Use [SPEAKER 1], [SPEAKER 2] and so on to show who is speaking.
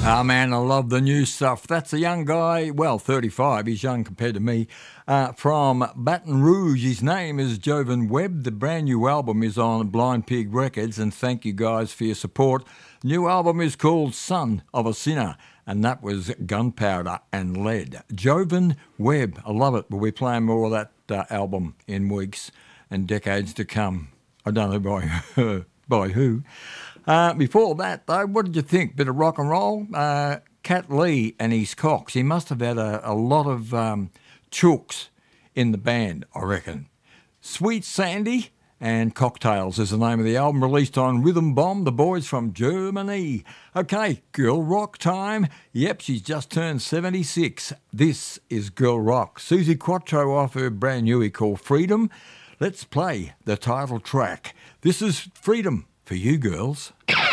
[SPEAKER 1] Ah, man, I love the new stuff. That's a young guy, well, 35, he's young compared to me, from Baton Rouge. His name is Jovan Webb. The brand new album is on Blind Pig Records, and thank you guys for your support. New album is called Son of a Sinner, and that was Gunpowder and Lead. Jovan Webb, I love it. We'll be playing more of that album in weeks and decades to come. I don't know by who. Before that, though, what did you think? Bit of rock and roll? Cat Lee and his Cox. He must have had a lot of chooks in the band, I reckon. Sweet Sandy and Cocktails is the name of the album, released on Rhythm Bomb, the boys from Germany. Okay, girl rock time. Yep, she's just turned 76. This is Girl Rock. Susie Quattro off her brand newie called Freedom. Let's play the title track. This is Freedom for you girls.